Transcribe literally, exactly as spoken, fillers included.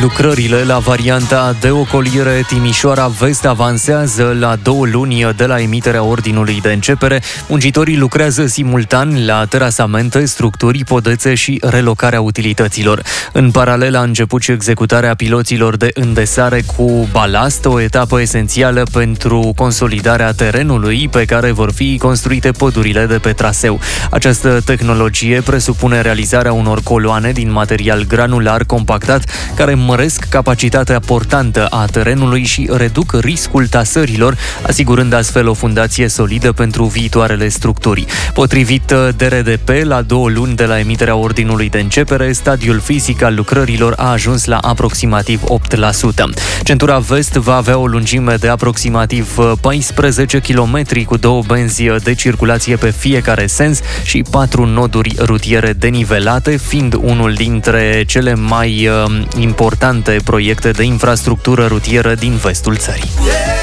Lucrările la varianta de ocolire Timișoara Vest avansează la două luni de la emiterea ordinului de începere. Muncitorii lucrează simultan la terasamente, structuri, podețe și relocarea utilităților. În paralel a început și executarea piloților de îndesare cu balast, o etapă esențială pentru consolidarea terenului pe care vor fi construite pădurile de pe traseu. Această tehnologie presupune realizarea unor coloane din material granular compactat care măresc capacitatea portantă a terenului și reduc riscul tasărilor, asigurând astfel o fundație solidă pentru viitoarele structuri. Potrivit D R D P, la două luni de la emiterea ordinului de începere, stadiul fizic al lucrărilor a ajuns la aproximativ opt la sută. Centura Vest va avea o lungime de aproximativ paisprezece kilometri cu două benzi de circulație pe fiecare sens și patru noduri rutiere denivelate, fiind unul dintre cele mai uh, importante proiecte de infrastructură rutieră din vestul țării.